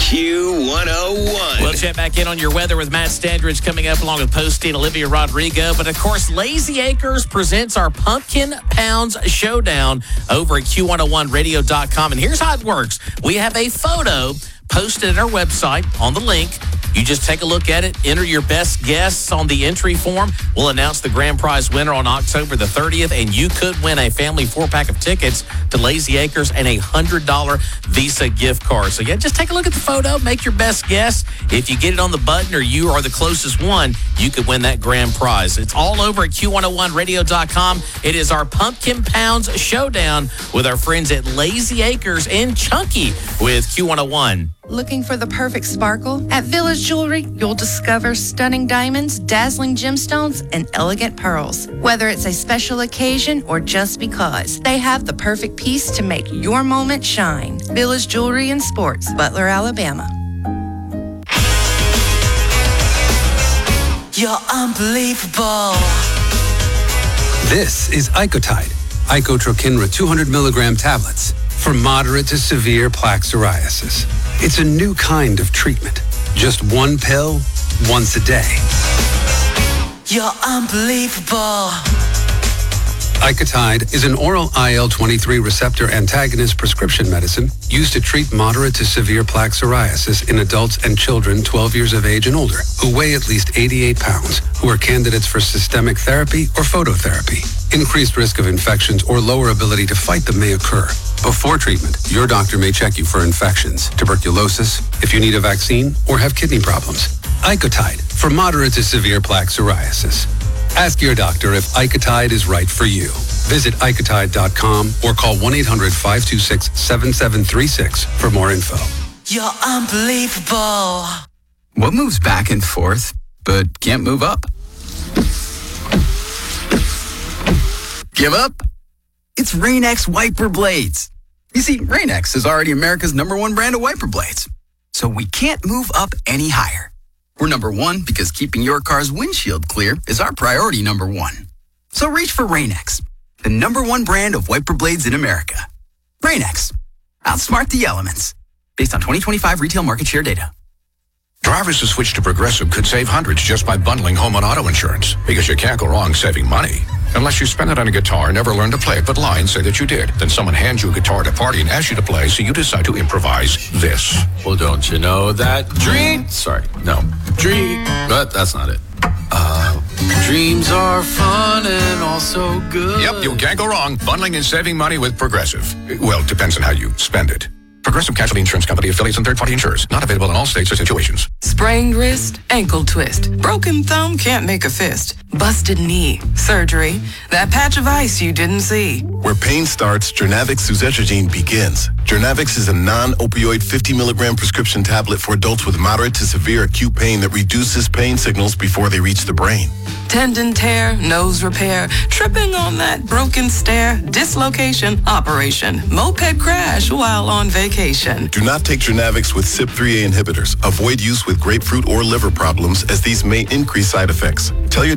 Q101. We'll check back in on your weather with Matt Standridge coming up along with Posty and Olivia Rodrigo. But, of course, Lazy Acres presents our Pumpkin Pounds Showdown over at Q101radio.com. And here's how it works. We have a photo posted at our website on the link. You just take a look at it, enter your best guess on the entry form. We'll announce the grand prize winner on October the 30th, and you could win a family 4-pack of tickets to Lazy Acres and a $100 Visa gift card. So, yeah, just take a look at the photo, make your best guess. If you get it on the button or you are the closest one, you could win that grand prize. It's all over at Q101radio.com. It is our Pumpkin Pounds Showdown with our friends at Lazy Acres and Chunky with Q101. Looking for the perfect sparkle? At Village Jewelry, you'll discover stunning diamonds, dazzling gemstones, and elegant pearls. Whether it's a special occasion or just because, they have the perfect piece to make your moment shine. Village Jewelry and Sports, Butler, Alabama. You're unbelievable. This is Icotide, Icotrokinra 200 milligram tablets for moderate to severe plaque psoriasis. It's a new kind of treatment. Just one pill, once a day. You're unbelievable. Icotide is an oral IL-23 receptor antagonist prescription medicine used to treat moderate to severe plaque psoriasis in adults and children 12 years of age and older who weigh at least 88 pounds, who are candidates for systemic therapy or phototherapy. Increased risk of infections or lower ability to fight them may occur. Before treatment, your doctor may check you for infections, tuberculosis, if you need a vaccine, or have kidney problems. Icotide for moderate to severe plaque psoriasis. Ask your doctor if Icotide is right for you. Visit Icotide.com or call 1-800-526-7736 for more info. You're unbelievable. What moves back and forth but can't move up? Give up? It's Rain-X wiper blades. You see, Rain-X is already America's #1 brand of wiper blades. So we can't move up any higher. We're #1 because keeping your car's windshield clear is our priority #1. So reach for Rain-X, the #1 brand of wiper blades in America. Rain-X. Outsmart the elements. Based on 2025 retail market share data. Drivers who switch to Progressive could save hundreds just by bundling home and auto insurance, because you can't go wrong saving money. Unless you spend it on a guitar, never learn to play it, but lie and say that you did. Then someone hands you a guitar at a party and asks you to play, so you decide to improvise this. Well, don't you know that but that's not it. Dreams are fun and also good. Yep, you can't go wrong bundling and saving money with Progressive. Well, it depends on how you spend it. Progressive Casualty Insurance Company, affiliates, and third-party insurers. Not available in all states or situations. Sprained wrist, ankle twist. Broken thumb, can't make a fist. Busted knee, surgery. That patch of ice you didn't see. Where pain starts, Jernavix suzetrigine begins. Jernavix is a non-opioid 50 milligram prescription tablet for adults with moderate to severe acute pain that reduces pain signals before they reach the brain. Tendon tear, nose repair, tripping on that broken stair, dislocation, operation, moped crash while on vacation. Do not take Jernavix with CYP3A inhibitors. Avoid use with grapefruit or liver problems, as these may increase side effects. Tell your